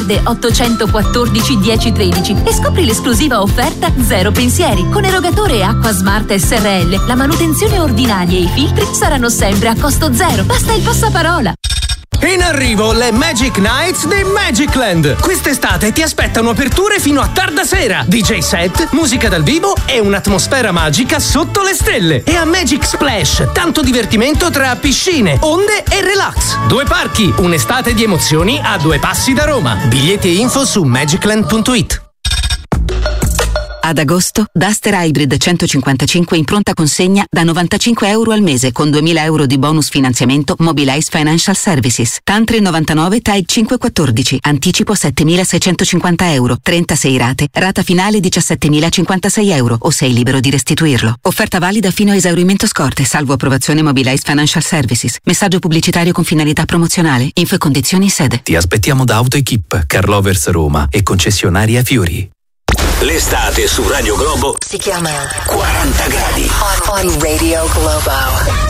verde 814 1013 e scopri l'esclusiva offerta Zero Pensieri. Con erogatore Acqua Smart SRL, la manutenzione ordinaria e i filtri saranno sempre a costo zero. Basta il passaparola. In arrivo le Magic Nights di Magicland. Quest'estate ti aspettano aperture fino a tarda sera, DJ set, musica dal vivo e un'atmosfera magica sotto le stelle. E a Magic Splash, tanto divertimento tra piscine, onde e relax. 2 parchi, un'estate di emozioni a 2 passi da Roma. Biglietti e info su magicland.it. Ad agosto, Duster Hybrid 155 in pronta consegna da €95 al mese con €2.000 di bonus finanziamento Mobilize Financial Services. TAN 399 TAG 514. Anticipo €7.650. 36 rate. Rata finale €17.056 o sei libero di restituirlo. Offerta valida fino a esaurimento scorte, salvo approvazione Mobilize Financial Services. Messaggio pubblicitario con finalità promozionale. Info e condizioni in sede. Ti aspettiamo da AutoEquip, Carlovers Roma e concessionaria Fiori. L'estate su Radio Globo si chiama 40 gradi. On Radio Globo.